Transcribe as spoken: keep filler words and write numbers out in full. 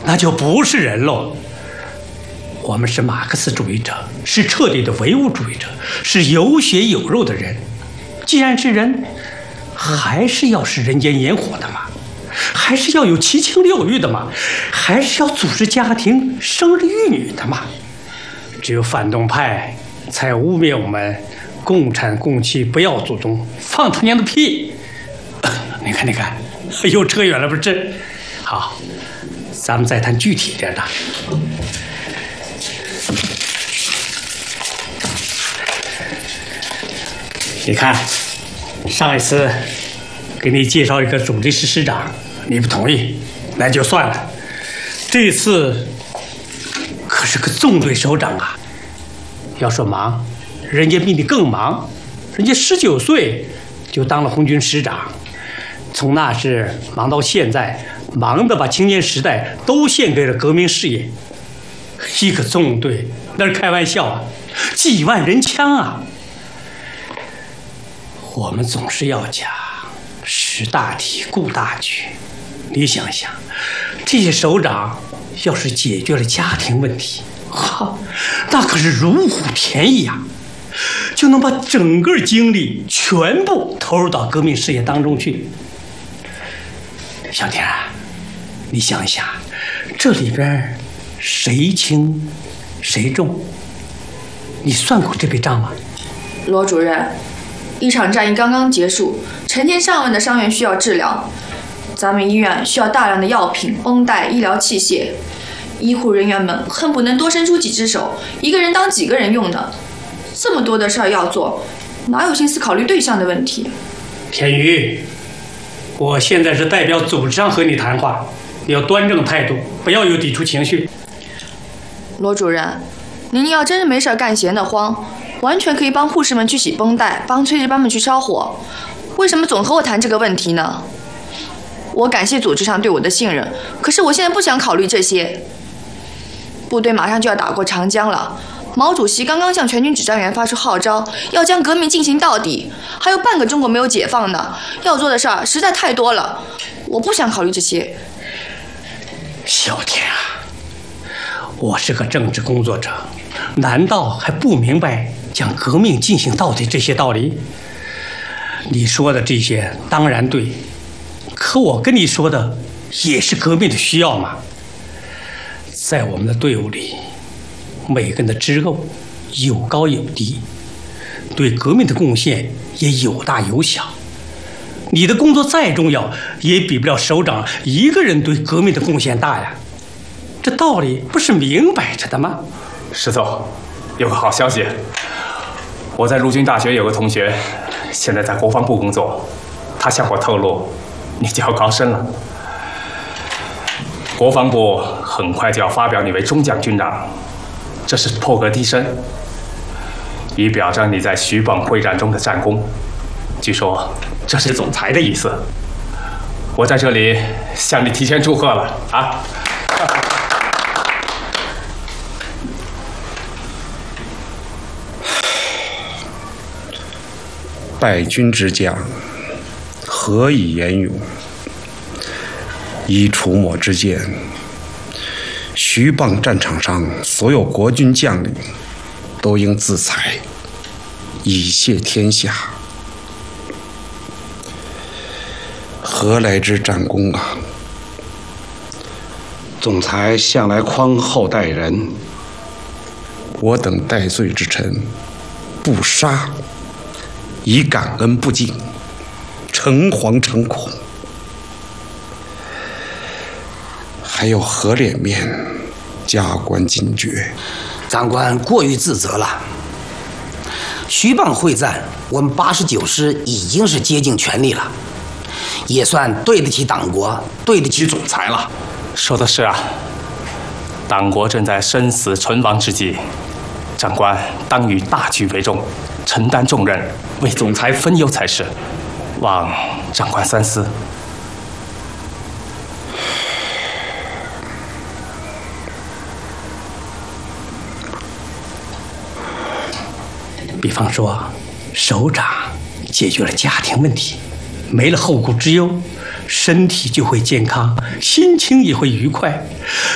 那就不是人喽。我们是马克思主义者，是彻底的唯物主义者，是有血有肉的人。既然是人，还是要是人间烟火的嘛，还是要有七情六欲的嘛，还是要组织家庭、生儿育女的嘛。只有反动派才污蔑我们共产共妻不要祖宗，放他娘的屁！你看，你看，又扯远了不是？好，咱们再谈具体点的。你看，上一次给你介绍一个总队师师长，你不同意，那就算了。这次可是个纵队首长啊！要说忙，人家比你更忙，人家十九岁就当了红军师长，从那时忙到现在，忙得把青年时代都献给了革命事业。一个纵队那是开玩笑啊，几万人枪啊！我们总是要讲识大体、顾大局。你想想，这些首长要是解决了家庭问题，哈，那可是如虎添翼啊，就能把整个精力全部投入到革命事业当中去。小田啊，你想一想，这里边谁轻谁重？你算过这笔账吗？ 罗主任，一场战役刚刚结束，成千上万的伤员需要治疗，咱们医院需要大量的药品、绷带、医疗器械，医护人员们恨不能多伸出几只手，一个人当几个人用呢。这么多的事儿要做，哪有心思考虑对象的问题？ 田宇，我现在是代表组织上和你谈话，你要端正态度，不要有抵触情绪。 罗主任，您要真是没事干闲得慌，完全可以帮护士们去洗绷带，帮炊事班们去烧火，为什么总和我谈这个问题呢？我感谢组织上对我的信任，可是我现在不想考虑这些。部队马上就要打过长江了，毛主席刚刚向全军指战员发出号召，要将革命进行到底，还有半个中国没有解放呢，要做的事儿实在太多了，我不想考虑这些。 小田啊，我是个政治工作者，难道还不明白将革命进行到底这些道理？你说的这些当然对，可我跟你说的也是革命的需要嘛。在我们的队伍里，每个人的职务有高有低，对革命的贡献也有大有小。你的工作再重要，也比不了首长一个人对革命的贡献大呀。这道理不是明摆着的吗？ 石总，有个好消息，我在陆军大学有个同学，现在在国防部工作，他向我透露，你就要高升了。国防部很快就要发表你为中将军长，这是破格提升，以表彰你在徐蚌会战中的战功。据说这是总裁的意思，我在这里向你提前祝贺了啊！ 败军之将，何以言勇？依楚抹之见，徐蚌战场上所有国军将领都应自裁，以谢天下。何来之战功啊？总裁向来宽厚待人，我等戴罪之臣，不杀，以感恩不尽，诚惶诚恐，还有何脸面加官进爵？ 长官过于自责了。徐蚌会战，我们八十九师已经是竭尽全力了，也算对得起党国，对得起总裁了。 说的是啊，党国正在生死存亡之际，长官当以大局为重，承担重任，为总裁分忧才是，望长官三思。 比方说，首长解决了家庭问题，没了后顾之忧，身体就会健康，心情也会愉快。